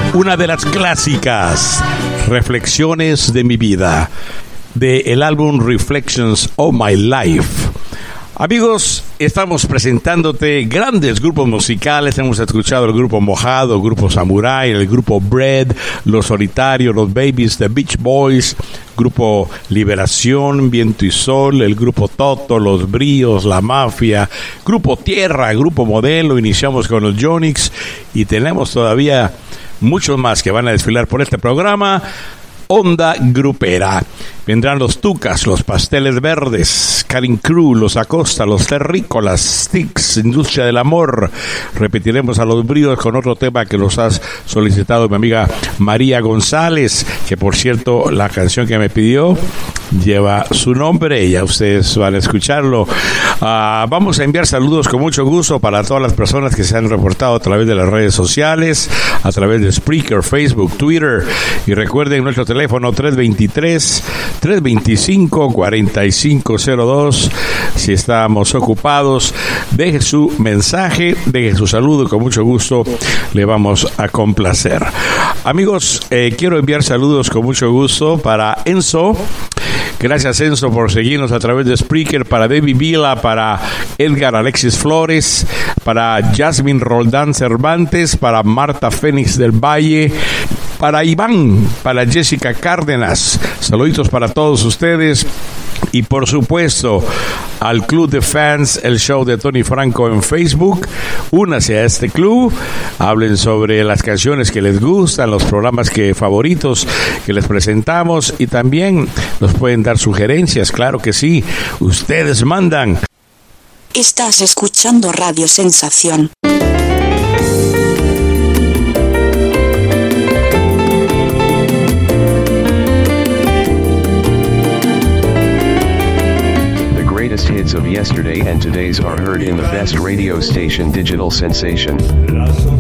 una de las clásicas, Reflexiones de mi vida, del álbum Reflections of My Life. Amigos, estamos presentándote grandes grupos musicales. Hemos escuchado el grupo Mojado, el grupo Samurai, el grupo Bread, Los Solitarios, Los Babies, The Beach Boys, grupo Liberación, Viento y Sol, el grupo Toto, Los Bríos, La Mafia, grupo Tierra, grupo Modelo. Iniciamos con los Yonix y tenemos todavía muchos más que van a desfilar por este programa. Onda grupera. Vendrán los Tucas, los Pasteles Verdes, Karin Cruz, los Acosta, los Terrícolas, Sticks, Industria del Amor. Repetiremos a los Bríos con otro tema que nos has solicitado mi amiga María González, que por cierto la canción que me pidió lleva su nombre y ya ustedes van a escucharlo. Vamos a enviar saludos con mucho gusto para todas las personas que se han reportado a través de las redes sociales, a través de Spreaker, Facebook, Twitter, y recuerden nuestro teléfono 323-325-4502. Si estamos ocupados, deje su mensaje, deje su saludo y con mucho gusto le vamos a complacer. Amigos, quiero enviar saludos con mucho gusto para Enzo. Gracias, Enzo, por seguirnos a través de Spreaker, para David Vila, para Edgar Alexis Flores, para Jasmine Roldán Cervantes, para Marta Fénix del Valle, para Iván, para Jessica Cárdenas. Saluditos para todos ustedes. Y por supuesto al Club de Fans, el show de Tony Franco en Facebook. Únase a este club, hablen sobre las canciones que les gustan, los programas favoritos que les presentamos, y también nos pueden dar sugerencias, claro que sí, ustedes mandan. Estás escuchando Radio Sensación. Hits of yesterday and today's are heard in the best radio station, Digital Sensation.